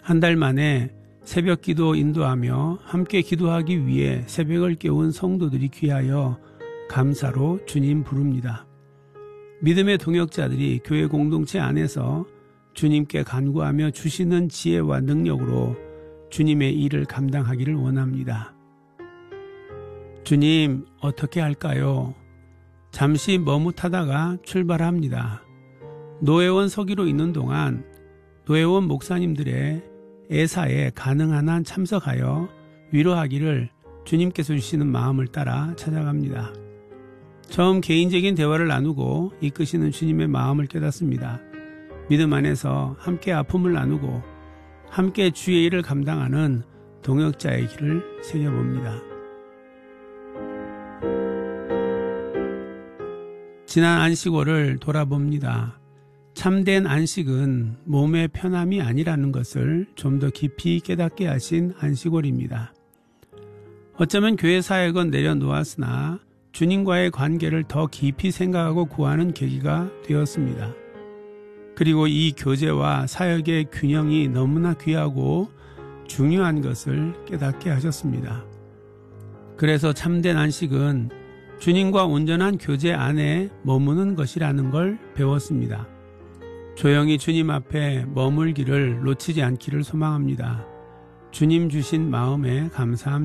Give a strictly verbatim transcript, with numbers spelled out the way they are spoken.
한 달 만에 새벽 기도 인도하며 함께 기도하기 위해 새벽을 깨운 성도들이 귀하여 감사로 주님 부릅니다. 믿음의 동역자들이 교회 공동체 안에서 주님께 간구하며 주시는 지혜와 능력으로 주님의 일을 감당하기를 원합니다. 주님, 어떻게 할까요? 잠시 머뭇하다가 출발합니다. 노회원 서기로 있는 동안 노회원 목사님들의 애사에 가능한 한 참석하여 위로하기를 주님께서 주시는 마음을 따라 찾아갑니다. 처음 개인적인 대화를 나누고 이끄시는 주님의 마음을 깨닫습니다. 믿음 안에서 함께 아픔을 나누고 함께 주의 일을 감당하는 동역자의 길을 새겨봅니다. 지난 안식월을 돌아봅니다. 참된 안식은 몸의 편함이 아니라는 것을 좀 더 깊이 깨닫게 하신 안식월입니다. 어쩌면 교회 사역은 내려놓았으나 주님과의 관계를 더 깊이 생각하고 구하는 계기가 되었습니다. 그리고 이 교제와 사역의 균형이 너무나 귀하고 중요한 것을 깨닫게 하셨습니다. 그래서 참된 안식은 주님과 온전한 교제 안에 머무는 것이라는 걸 배웠습니다. 조용히 주님 앞에 머물기를 놓치지 않기를 소망합니다. 주님 주신 마음에 감사합니다.